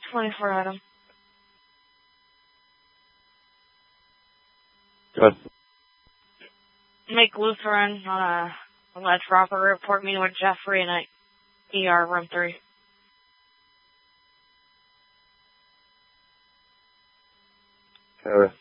24 Adam. Good. Mike Lutheran, alleged robbery report meeting with Jeffrey in ER room 3. Okay.